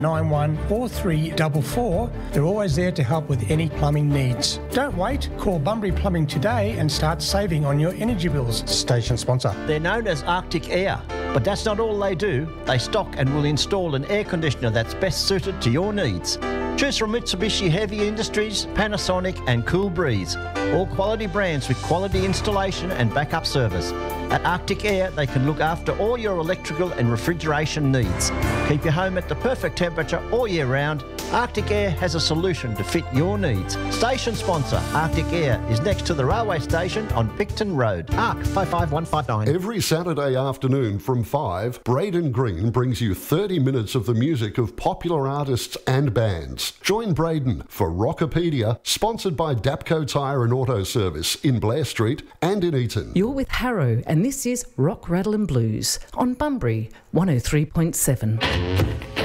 91 4344. They're always there to help with any plumbing needs. Don't wait. Call Bunbury Plumbing today and start saving on your energy bills. Station sponsor. They're known as Arctic Air, but that's not all they do. They stock and will install an air conditioner that's best suited to your needs. Choose from Mitsubishi Heavy Industries, Panasonic and Cool Breeze. All quality brands with quality installation and backup service. At Arctic Air, they can look after all your electrical and refrigeration needs. Keep your home at the perfect temperature all year round. Arctic Air has a solution to fit your needs. Station sponsor Arctic Air is next to the railway station on Picton Road. ARC 55159. Every Saturday afternoon from 5, Braden Green brings you 30 minutes of the music of popular artists and bands. Join Braden for Rockopedia, sponsored by Dapco Tyre and Auto Service in Blair Street and in Eaton. You're with Harrow, and this is Rock, Rattle and Blues on Bunbury 103.7.